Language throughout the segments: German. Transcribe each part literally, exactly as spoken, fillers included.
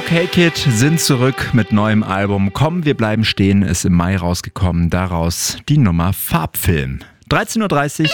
Okay Kid sind zurück mit neuem Album. Komm, wir bleiben stehen ist im Mai rausgekommen. Daraus die Nummer Farbfilm. dreizehn Uhr dreißig.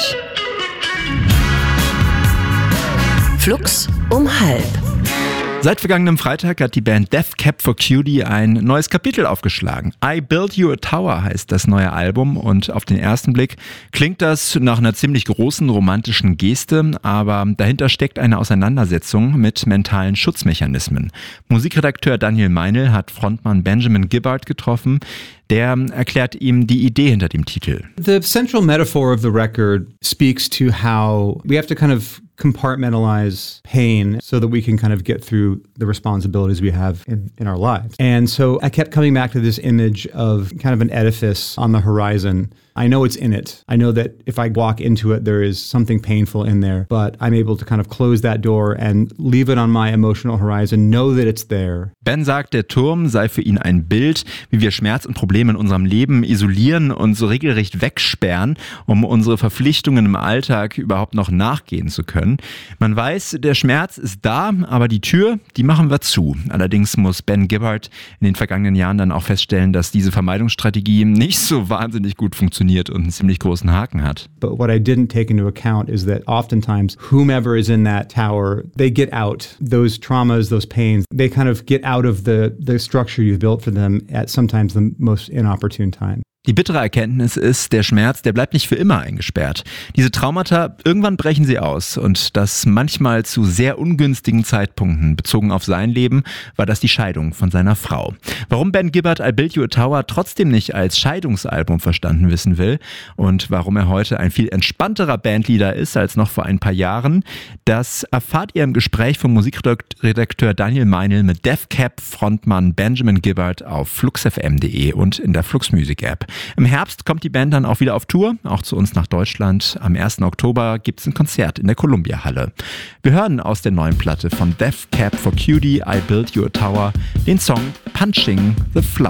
Flux um halb. Seit vergangenem Freitag hat die Band Death Cab for Cutie ein neues Kapitel aufgeschlagen. I Built You a Tower heißt das neue Album und auf den ersten Blick klingt das nach einer ziemlich großen romantischen Geste, aber dahinter steckt eine Auseinandersetzung mit mentalen Schutzmechanismen. Musikredakteur Daniel Meinl hat Frontmann Benjamin Gibbard getroffen. Der erklärt ihm die Idee hinter dem Titel. The central metaphor of the record speaks to how we have to kind of compartmentalize pain so that we can kind of get through the responsibilities we have in, in our lives. And so I kept coming back to this image of kind of an edifice on the horizon. I know it's in it. I know that if I walk into it, there is something painful in there, but I'm able to kind of close that door and leave it on my emotional horizon, know that it's there. Ben sagt, der Turm sei für ihn ein Bild, wie wir Schmerz und Probleme in unserem Leben isolieren und so regelrecht wegsperren, um unsere Verpflichtungen im Alltag überhaupt noch nachgehen zu können. Man weiß, der Schmerz ist da, aber die Tür, die machen wir zu. Allerdings muss Ben Gibbard in den vergangenen Jahren dann auch feststellen, dass diese Vermeidungsstrategie nicht so wahnsinnig gut funktioniert und einen ziemlich großen Haken hat. But what I didn't take into account is that oftentimes whomever is in that tower, they get out. Those traumas, those pains, they kind of get out of the, the structure you've built for them at sometimes the most inopportune time. Die bittere Erkenntnis ist, der Schmerz, der bleibt nicht für immer eingesperrt. Diese Traumata, irgendwann brechen sie aus und das manchmal zu sehr ungünstigen Zeitpunkten. Bezogen auf sein Leben war das die Scheidung von seiner Frau. Warum Ben Gibbard I Built You a Tower trotzdem nicht als Scheidungsalbum verstanden wissen will und warum er heute ein viel entspannterer Bandleader ist als noch vor ein paar Jahren, das erfahrt ihr im Gespräch vom Musikredakteur Daniel Meinl mit Death Cab Frontmann Benjamin Gibbard auf flux f m punkt d e und in der Flux Music App. Im Herbst kommt die Band dann auch wieder auf Tour, auch zu uns nach Deutschland. Am ersten Oktober gibt es ein Konzert in der Columbia Halle. Wir hören aus der neuen Platte von Death Cab for Cutie, I Built You a Tower, den Song Punching the Flower.